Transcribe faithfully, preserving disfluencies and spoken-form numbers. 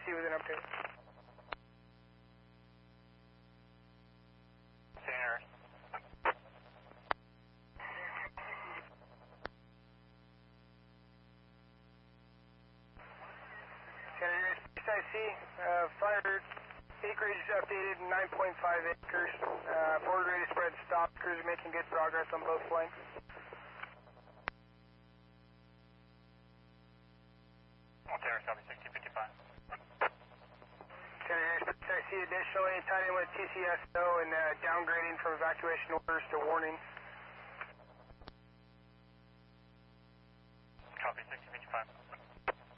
C with an update. Senior. I C, uh, fire acreage updated nine point five acres. Uh, forward rate of spread stopped. Crews are making good progress on both flanks. Ontario, copy sixteen fifty-five. I C additionally tied in with T C S O and uh, downgrading from evacuation orders to warning.